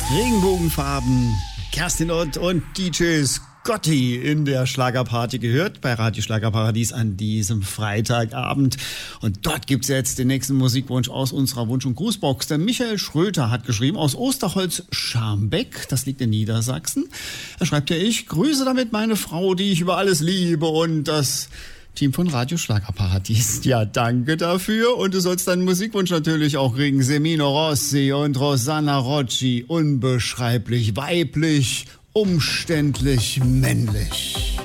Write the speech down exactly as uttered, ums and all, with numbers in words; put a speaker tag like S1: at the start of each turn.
S1: Regenbogenfarben, Kerstin Ott und D J Scotty in der Schlagerparty gehört, bei Radio Schlagerparadies an diesem Freitagabend. Und dort gibt's jetzt den nächsten Musikwunsch aus unserer Wunsch- und Grußbox. Der Michael Schröter hat geschrieben, aus Osterholz-Scharmbeck, das liegt in Niedersachsen. Er schreibt ja, ich grüße damit meine Frau, die ich über alles liebe, und das Team von Radio Schlagerparadies. Ja, danke dafür. Und du sollst deinen Musikwunsch natürlich auch kriegen. Semino Rossi und Rosanna Rocci. Unbeschreiblich weiblich, umständlich männlich.